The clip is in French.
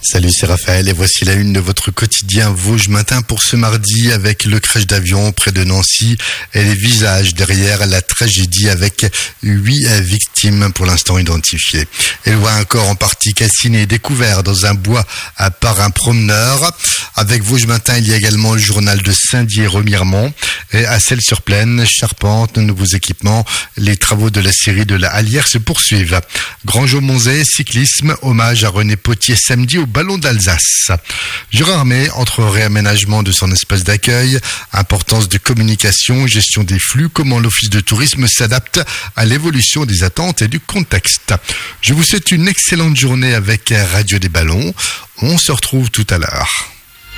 Salut, c'est Raphaël et voici la une de votre quotidien Vosges Matin pour ce mardi avec le crash d'avion près de Nancy et les visages derrière la tragédie avec 8 victimes pour l'instant identifiées. Et loin un corps en partie calciné découvert dans un bois par un promeneur. Avec Vosges Matin, il y a également le journal de Saint-Dié-Remiremont et à Celles-sur-Plaine, charpente, nouveaux équipements. Les travaux de la série de la Halière se poursuivent. Grandjeau-Monzet, cyclisme, hommage à René Potier samedi au Ballon d'Alsace. Gérard May, entre réaménagement de son espace d'accueil, importance de communication, gestion des flux, comment l'office de tourisme s'adapte à l'évolution des attentes et du contexte. Je vous souhaite une excellente journée avec Radio des Ballons. On se retrouve tout à l'heure.